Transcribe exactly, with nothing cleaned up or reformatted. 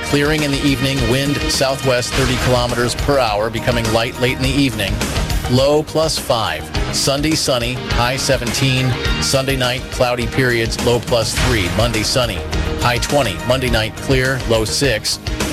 clearing in the evening, wind southwest thirty kilometers per hour, becoming light late in the evening. Low plus five. Sunday sunny, high seventeen. Sunday night cloudy periods, low plus three. Monday sunny, high twenty. Monday night clear, low six.